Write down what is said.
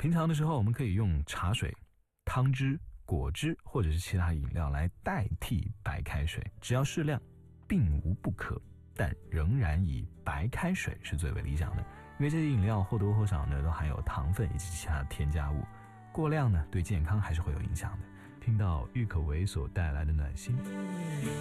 平常的时候我们可以用茶水、汤汁、果汁或者是其他饮料来代替白开水，只要适量，并无不可，但仍然以白开水是最为理想的，因为这些饮料或多或少呢都含有糖分以及其他添加物，过量呢对健康还是会有影响的。听到郁可唯所带来的暖心。